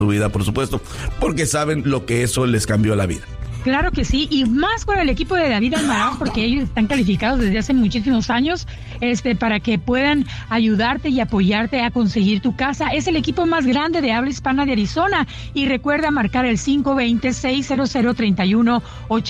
su vida, por supuesto, porque saben lo que eso les cambió la vida. Claro que sí, y más con el equipo de David Almaraz, porque ellos están calificados desde hace muchísimos años, para que puedan ayudarte y apoyarte a conseguir tu casa. Es el equipo más grande de habla hispana de Arizona, y recuerda marcar el 520-600-3188,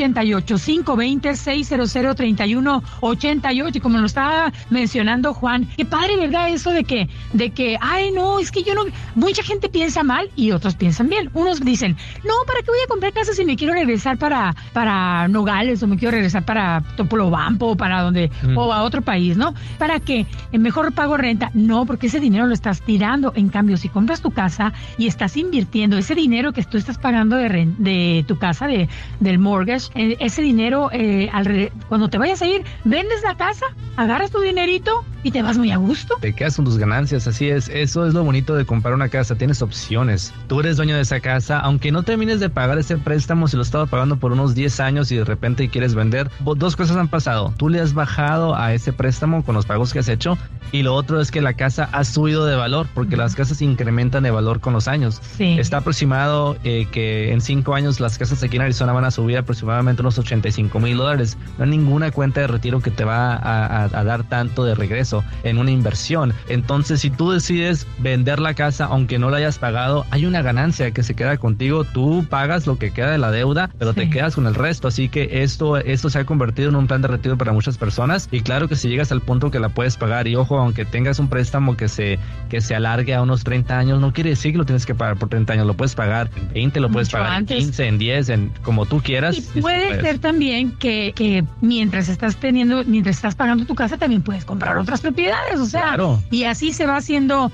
520-600-3188, y como lo estaba mencionando Juan, qué padre, ¿verdad? Eso de que, ay, no, es que yo no, mucha gente piensa mal y otros piensan bien. Unos dicen, no, ¿para qué voy a comprar casa si me quiero regresar para Nogales, o me quiero regresar para Topolobampo, o para donde, o a otro país, ¿no? Para que mejor pago renta. No, porque ese dinero lo estás tirando. En cambio, si compras tu casa y estás invirtiendo ese dinero que tú estás pagando de tu casa, del mortgage, ese dinero, cuando te vayas a ir, vendes la casa, agarras tu dinerito y te vas muy a gusto. Te quedas con tus ganancias, así es. Eso es lo bonito de comprar una casa. Tienes opciones. Tú eres dueño de esa casa, aunque no termines de pagar ese préstamo, si lo estaba pagando por unos 10 años y de repente quieres vender, dos cosas han pasado. Tú le has bajado a ese préstamo con los pagos que has hecho, y lo otro es que la casa ha subido de valor, porque las casas incrementan de valor con los años. Sí. Está aproximado que en 5 años las casas aquí en Arizona van a subir aproximadamente unos $85,000. No hay ninguna cuenta de retiro que te va a dar tanto de regreso en una inversión. Entonces, si tú decides vender la casa, aunque no la hayas pagado, hay una ganancia que se queda contigo. Tú pagas lo que queda de la deuda, pero te quedas con el resto. Así que esto se ha convertido en un plan de retiro para muchas personas, y claro que si llegas al punto que la puedes pagar, y ojo, aunque tengas un préstamo que se alargue a unos 30 años, no quiere decir que lo tienes que pagar por 30 años, lo puedes pagar en 20, lo puedes pagar en 15, en 10, como tú quieras. Y puede ser también que mientras estás pagando tu casa, también puedes comprar otras propiedades, o sea, claro. Y así se va haciendo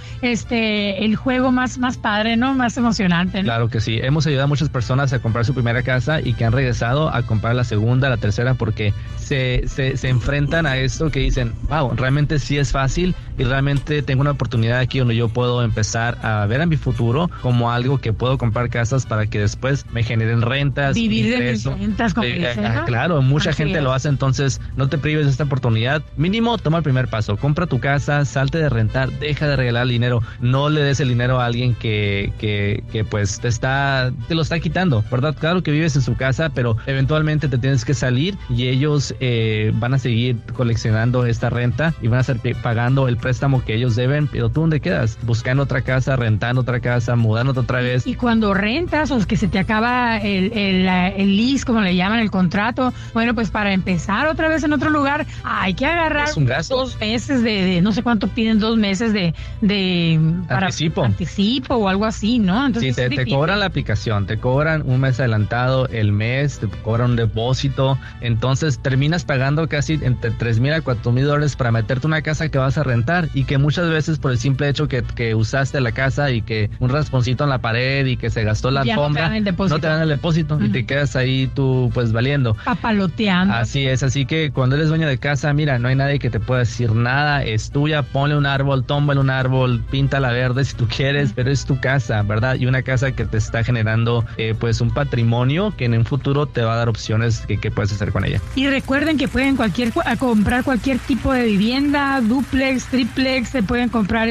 el juego más padre, ¿no? Más emocionante, ¿no? Claro que sí. Hemos ayudado a muchas personas a comprar su primera casa y que han regresado a comprar la segunda, la tercera, porque se enfrentan a esto que dicen, wow, realmente sí es fácil, y realmente tengo una oportunidad aquí donde yo puedo empezar a ver a mi futuro como algo que puedo comprar casas para que después me generen rentas. Vivir de mis rentas, como claro, mucha Así gente es. Lo hace. Entonces no te prives de esta oportunidad. Mínimo toma el primer paso, compra tu casa, salte de rentar, deja de regalar el dinero, no le des el dinero a alguien que pues te lo está quitando, ¿verdad? Claro que vives en su casa, pero eventualmente te tienes que salir, y ellos van a seguir coleccionando esta renta y van a estar pagando el préstamo que ellos deben. Pero tú, ¿dónde quedas? Buscando otra casa, rentando otra casa, mudándote otra vez. Y cuando rentas, o es que se te acaba el lease, como le llaman, el contrato, bueno, pues para empezar otra vez en otro lugar, hay que agarrar es un gasto. 2 meses de no sé cuánto piden, 2 meses de anticipo o algo así, ¿no? Entonces sí, te cobran la aplicación, te cobran un mes adelantado, el mes, te cobran un depósito. Entonces terminas pagando casi entre $3,000 a $4,000 para meterte una casa que vas a rentar, y que muchas veces por el simple hecho que usaste la casa y que un rasponcito en la pared y que se gastó la alfombra, no te dan el depósito, y te quedas ahí tú pues valiendo, papaloteando. Así es. Así que cuando eres dueño de casa, mira, no hay nadie que te pueda decir nada, es tuya. Ponle un árbol, tómbale un árbol, píntala verde si tú quieres, pero es tu casa, ¿verdad? Y una casa que te está generando pues un patrimonio que en un futuro te va a dar opciones que puedes hacer con ella. Y recuerden que pueden comprar cualquier tipo de vivienda, duplex, triplex, se pueden comprar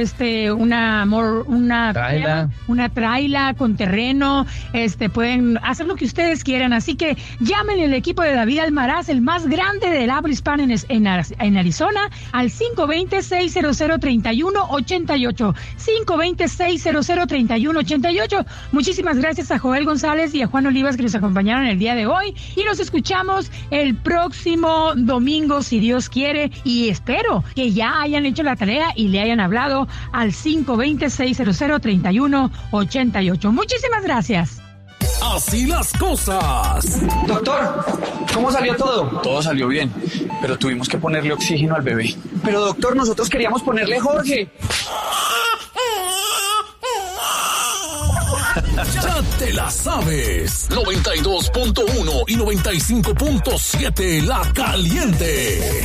una traila con terreno, pueden hacer lo que ustedes quieran. Así que llamen al equipo de David Almaraz, el más grande del habla hispana en Arizona, al 520-600-3188, 520-600-3188. Muchísimas gracias a Joel González y a Juan Olivas que nos acompañaron el día de hoy, y nos escuchamos el próximo domingo, si Dios quiere, y espero que ya hayan hecho la tarea y le hayan hablado al 520-600-3188. Muchísimas gracias. Así las cosas. Doctor, ¿cómo salió todo? Todo salió bien, pero tuvimos que ponerle oxígeno al bebé. Pero doctor, nosotros queríamos ponerle Jorge. Ya te la sabes. 92.1 y 95.7 La Caliente.